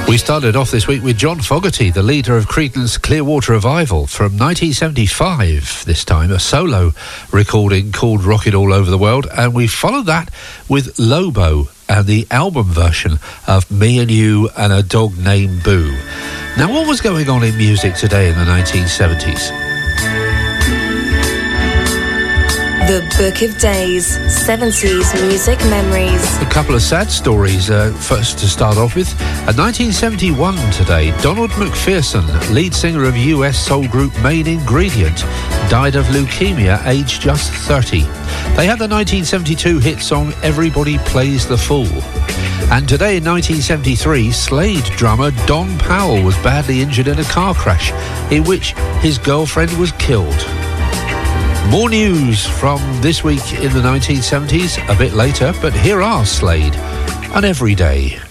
We started off this week with John Fogerty, the leader of Creedence Clearwater Revival, from 1975, this time, a solo recording called Rocket All Over the World, and we followed that with Lobo and the album version of Me and You and a Dog Named Boo. Now, what was going on in music today in the 1970s? The Book of Days, 70s music memories. A couple of sad stories first to start off with. In 1971 today, Donald McPherson, lead singer of US soul group Main Ingredient, died of leukemia, aged just 30. They had the 1972 hit song Everybody Plays the Fool. And today in 1973, Slade drummer Don Powell was badly injured in a car crash in which his girlfriend was killed. More news from this week in the 1970s a bit later, but here are Slade and Every Day.